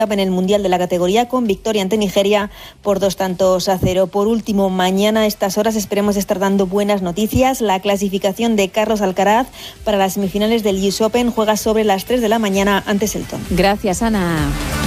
en el Mundial de la categoría con victoria ante Nigeria por 2-0. Por último, mañana a estas horas esperemos estar dando buenas noticias. La clasificación de Carlos Alcaraz para las semifinales del US Open juega sobre las 3 de la mañana ante Selton. Gracias, Ana.